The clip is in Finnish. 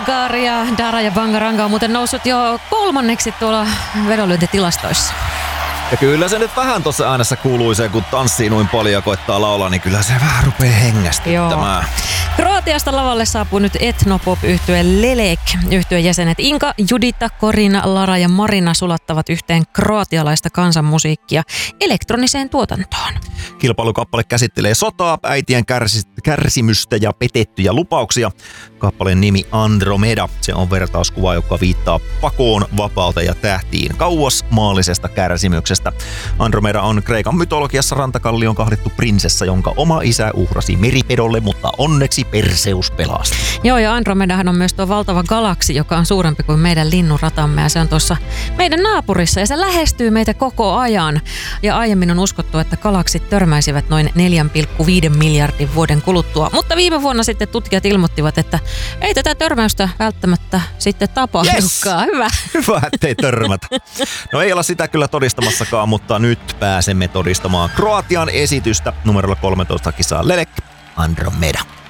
Bulgaria, Dara ja Bangaranga on muuten noussut jo 3. tuolla vedonlyöntitilastoissa. Ja kyllä se nyt vähän tuossa äänessä kuuluisee, kun tanssii noin paljon ja koittaa laulaa, niin kyllä se vähän rupeaa hengästyttämään. Kroatiasta lavalle saapuu nyt etnopop-yhtye Lelek. Yhtyeen jäsenet Inka, Judita, Korina, Lara ja Marina sulattavat yhteen kroatialaista kansanmusiikkia elektroniseen tuotantoon. Kilpailukappale käsittelee sotaa, äitien kärsimystä ja petettyjä lupauksia. Kappaleen nimi Andromeda. Se on vertauskuva, joka viittaa pakoon, vapauteen ja tähtiin kauas maallisesta kärsimyksestä. Andromeda on Kreikan mytologiassa rantakallion kahdettu prinsessa, jonka oma isä uhrasi meripedolle, mutta onneksi Perseus pelasti. Joo, ja Andromedahan on myös tuo valtava galaksi, joka on suurempi kuin meidän linnunratamme, ja se on tuossa meidän naapurissa, ja se lähestyy meitä koko ajan. Ja aiemmin on uskottu, että galaksit törmäisivät noin 4,5 miljardin vuoden kuluttua, mutta viime vuonna sitten tutkijat ilmoittivat, että ei tätä törmäystä välttämättä sitten tapahdukaan. Hyvä. Hyvä, ettei törmätä. No ei olla sitä kyllä todistamassakaan, mutta nyt pääsemme todistamaan Kroatian esitystä. Numerolla 13 kisaa Lelek, Andromeda.